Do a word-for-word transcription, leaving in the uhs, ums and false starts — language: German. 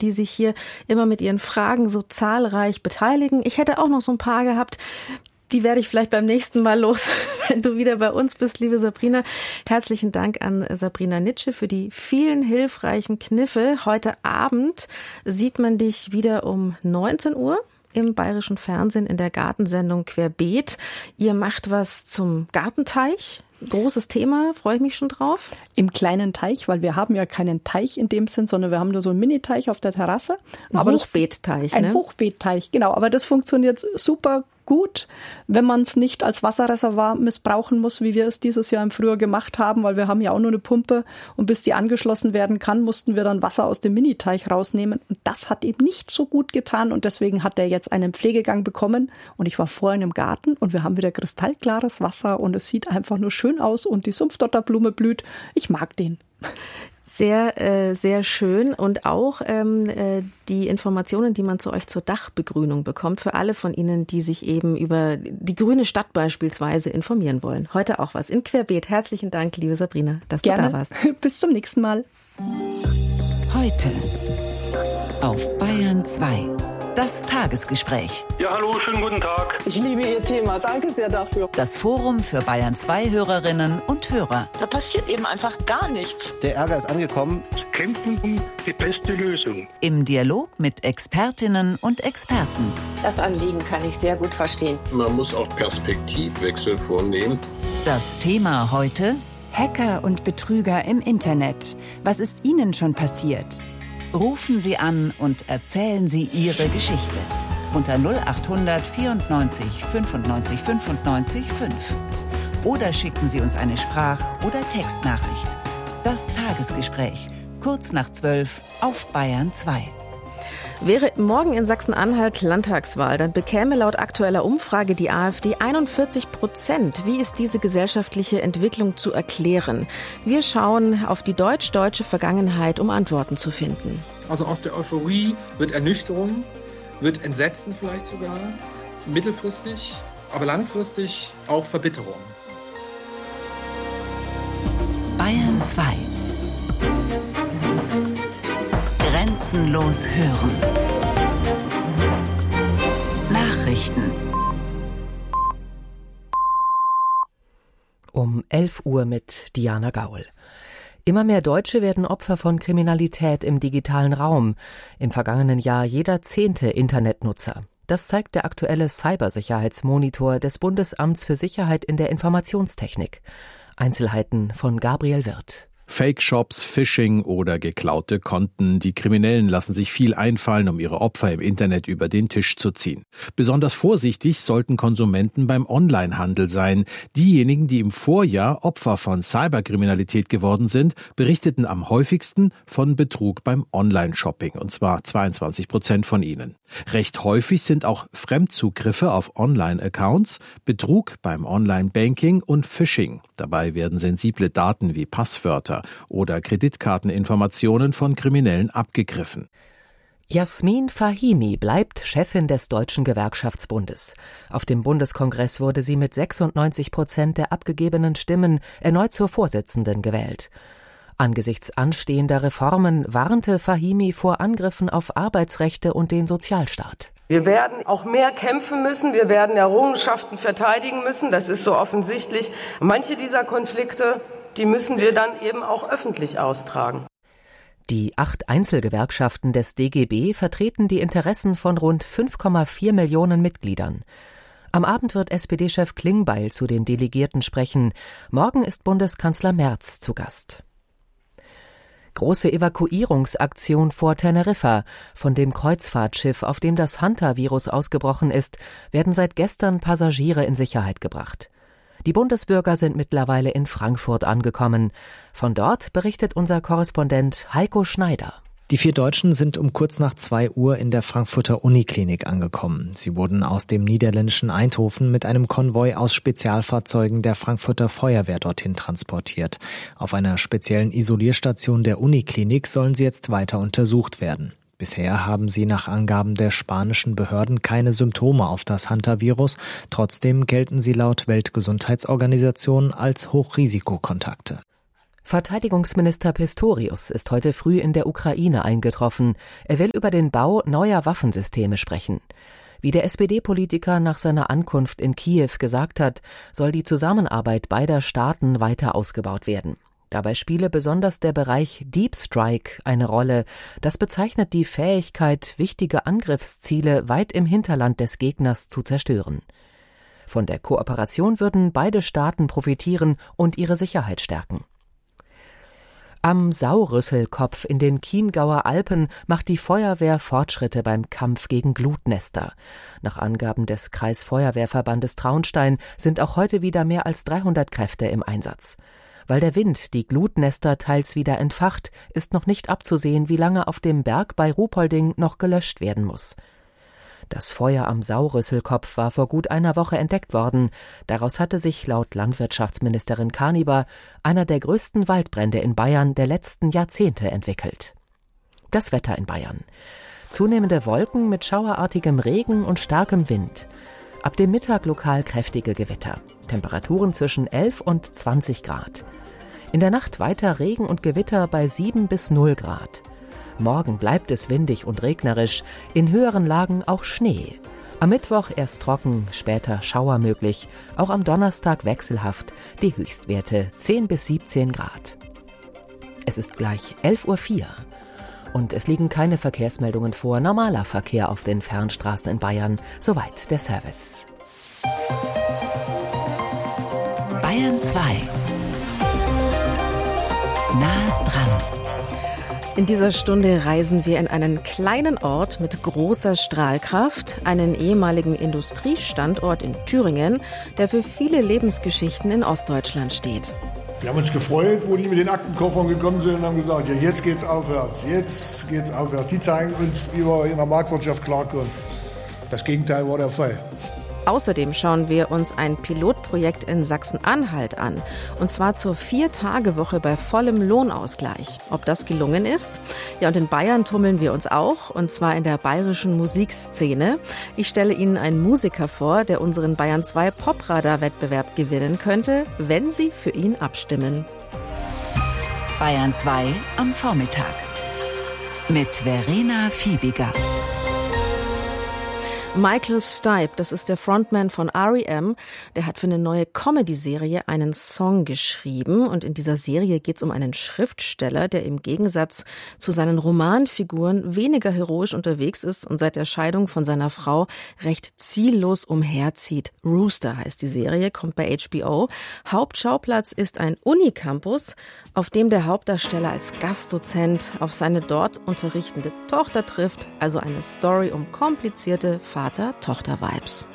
die sich hier immer mit ihren Fragen so zahlreich beteiligen. Ich hätte auch noch so ein paar gehabt. Die werde ich vielleicht beim nächsten Mal los, wenn du wieder bei uns bist, liebe Sabrina. Herzlichen Dank an Sabrina Nitsche für die vielen hilfreichen Kniffe. Heute Abend sieht man dich wieder um neunzehn Uhr im Bayerischen Fernsehen in der Gartensendung Querbeet. Ihr macht was zum Gartenteich. Großes Thema, freue ich mich schon drauf. Im kleinen Teich, weil wir haben ja keinen Teich in dem Sinn, sondern wir haben nur so einen Mini-Teich auf der Terrasse. Ein aber Hochbeetteich, Ein ne? Hochbeetteich, genau. Aber das funktioniert super gut, wenn man es nicht als Wasserreservoir missbrauchen muss, wie wir es dieses Jahr im Frühjahr gemacht haben, weil wir haben ja auch nur eine Pumpe und bis die angeschlossen werden kann, mussten wir dann Wasser aus dem Mini-Teich rausnehmen. Und das hat eben nicht so gut getan und deswegen hat er jetzt einen Pflegegang bekommen und ich war vorhin im Garten und wir haben wieder kristallklares Wasser und es sieht einfach nur schön aus und die Sumpfdotterblume blüht. Ich mag den. Sehr, äh, sehr schön und auch ähm, äh, die Informationen, die man zu euch zur Dachbegrünung bekommt, für alle von Ihnen, die sich eben über die grüne Stadt beispielsweise informieren wollen. Heute auch was in Querbeet. Herzlichen Dank, liebe Sabrina, dass Gerne. du da warst. Bis zum nächsten Mal. Heute auf Bayern zwei. Das Tagesgespräch. Ja, hallo, schönen guten Tag. Ich liebe Ihr Thema. Danke sehr dafür. Das Forum für Bayern zwei Hörerinnen und Hörer. Da passiert eben einfach gar nichts. Der Ärger ist angekommen. Kämpfen um die beste Lösung. Im Dialog mit Expertinnen und Experten. Das Anliegen kann ich sehr gut verstehen. Man muss auch Perspektivwechsel vornehmen. Das Thema heute: Hacker und Betrüger im Internet. Was ist Ihnen schon passiert? Rufen Sie an und erzählen Sie Ihre Geschichte. Unter null acht hundert vierundneunzig fünfundneunzig fünfundneunzig fünf. Oder schicken Sie uns eine Sprach- oder Textnachricht. Das Tagesgespräch, kurz nach zwölf auf Bayern zwei. Wäre morgen in Sachsen-Anhalt Landtagswahl, dann bekäme laut aktueller Umfrage die AfD einundvierzig Prozent. Wie ist diese gesellschaftliche Entwicklung zu erklären? Wir schauen auf die deutsch-deutsche Vergangenheit, um Antworten zu finden. Also aus der Euphorie wird Ernüchterung, wird Entsetzen vielleicht sogar, mittelfristig, aber langfristig auch Verbitterung. Bayern zwei. Grenzenlos hören. Nachrichten. Um elf Uhr mit Diana Gaul. Immer mehr Deutsche werden Opfer von Kriminalität im digitalen Raum. Im vergangenen Jahr jeder zehnte Internetnutzer. Das zeigt der aktuelle Cybersicherheitsmonitor des Bundesamts für Sicherheit in der Informationstechnik. Einzelheiten von Gabriel Wirth. Fake-Shops, Phishing oder geklaute Konten. Die Kriminellen lassen sich viel einfallen, um ihre Opfer im Internet über den Tisch zu ziehen. Besonders vorsichtig sollten Konsumenten beim Onlinehandel sein. Diejenigen, die im Vorjahr Opfer von Cyberkriminalität geworden sind, berichteten am häufigsten von Betrug beim Online-Shopping, und zwar zweiundzwanzig Prozent von ihnen. Recht häufig sind auch Fremdzugriffe auf Online-Accounts, Betrug beim Online-Banking und Phishing. Dabei werden sensible Daten wie Passwörter oder Kreditkarteninformationen von Kriminellen abgegriffen. Jasmin Fahimi bleibt Chefin des Deutschen Gewerkschaftsbundes. Auf dem Bundeskongress wurde sie mit sechsundneunzig Prozent der abgegebenen Stimmen erneut zur Vorsitzenden gewählt. Angesichts anstehender Reformen warnte Fahimi vor Angriffen auf Arbeitsrechte und den Sozialstaat. Wir werden auch mehr kämpfen müssen, wir werden Errungenschaften verteidigen müssen, das ist so offensichtlich. Manche dieser Konflikte, die müssen wir dann eben auch öffentlich austragen. Die acht Einzelgewerkschaften des D G B vertreten die Interessen von rund fünf Komma vier Millionen Mitgliedern. Am Abend wird S P D-Chef Klingbeil zu den Delegierten sprechen. Morgen ist Bundeskanzler Merz zu Gast. Große Evakuierungsaktion vor Teneriffa. Von dem Kreuzfahrtschiff, auf dem das Hanta-Virus ausgebrochen ist, werden seit gestern Passagiere in Sicherheit gebracht. Die Bundesbürger sind mittlerweile in Frankfurt angekommen. Von dort berichtet unser Korrespondent Heiko Schneider. Die vier Deutschen sind um kurz nach zwei Uhr in der Frankfurter Uniklinik angekommen. Sie wurden aus dem niederländischen Eindhoven mit einem Konvoi aus Spezialfahrzeugen der Frankfurter Feuerwehr dorthin transportiert. Auf einer speziellen Isolierstation der Uniklinik sollen sie jetzt weiter untersucht werden. Bisher haben sie nach Angaben der spanischen Behörden keine Symptome auf das Hanta-Virus. Trotzdem gelten sie laut Weltgesundheitsorganisation als Hochrisikokontakte. Verteidigungsminister Pistorius ist heute früh in der Ukraine eingetroffen. Er will über den Bau neuer Waffensysteme sprechen. Wie der S P D-Politiker nach seiner Ankunft in Kiew gesagt hat, soll die Zusammenarbeit beider Staaten weiter ausgebaut werden. Dabei spiele besonders der Bereich Deep Strike eine Rolle. Das bezeichnet die Fähigkeit, wichtige Angriffsziele weit im Hinterland des Gegners zu zerstören. Von der Kooperation würden beide Staaten profitieren und ihre Sicherheit stärken. Am Saurüsselkopf in den Chiemgauer Alpen macht die Feuerwehr Fortschritte beim Kampf gegen Glutnester. Nach Angaben des Kreisfeuerwehrverbandes Traunstein sind auch heute wieder mehr als dreihundert Kräfte im Einsatz. Weil der Wind die Glutnester teils wieder entfacht, ist noch nicht abzusehen, wie lange auf dem Berg bei Ruhpolding noch gelöscht werden muss. Das Feuer am Saurüsselkopf war vor gut einer Woche entdeckt worden. Daraus hatte sich laut Landwirtschaftsministerin Kaniber einer der größten Waldbrände in Bayern der letzten Jahrzehnte entwickelt. Das Wetter in Bayern. Zunehmende Wolken mit schauerartigem Regen und starkem Wind. Ab dem Mittag lokal kräftige Gewitter. Temperaturen zwischen elf und zwanzig Grad. In der Nacht weiter Regen und Gewitter bei sieben bis null Grad. Morgen bleibt es windig und regnerisch, in höheren Lagen auch Schnee. Am Mittwoch erst trocken, später Schauer möglich, auch am Donnerstag wechselhaft, die Höchstwerte zehn bis siebzehn Grad. Es ist gleich elf Uhr vier und es liegen keine Verkehrsmeldungen vor, normaler Verkehr auf den Fernstraßen in Bayern, soweit der Service. Bayern zwei. Nah dran. In dieser Stunde reisen wir in einen kleinen Ort mit großer Strahlkraft, einen ehemaligen Industriestandort in Thüringen, der für viele Lebensgeschichten in Ostdeutschland steht. Wir haben uns gefreut, wo die mit den Aktenkoffern gekommen sind und haben gesagt, ja, jetzt geht's aufwärts, jetzt geht's aufwärts. Die zeigen uns, wie wir in der Marktwirtschaft klarkommen. Das Gegenteil war der Fall. Außerdem schauen wir uns ein Pilotprojekt in Sachsen-Anhalt an. Und zwar zur Vier-Tage-Woche bei vollem Lohnausgleich. Ob das gelungen ist? Ja, und in Bayern tummeln wir uns auch. Und zwar in der bayerischen Musikszene. Ich stelle Ihnen einen Musiker vor, der unseren Bayern zwei Popradar-Wettbewerb gewinnen könnte, wenn Sie für ihn abstimmen. Bayern zwei am Vormittag. Mit Verena Fiebiger. Michael Stipe, das ist der Frontman von R E M, der hat für eine neue Comedy-Serie einen Song geschrieben. Und in dieser Serie geht es um einen Schriftsteller, der im Gegensatz zu seinen Romanfiguren weniger heroisch unterwegs ist und seit der Scheidung von seiner Frau recht ziellos umherzieht. Rooster heißt die Serie, kommt bei H B O. Hauptschauplatz ist ein Unicampus, auf dem der Hauptdarsteller als Gastdozent auf seine dort unterrichtende Tochter trifft. Also eine Story um komplizierte Vater-Tochter-Vibes.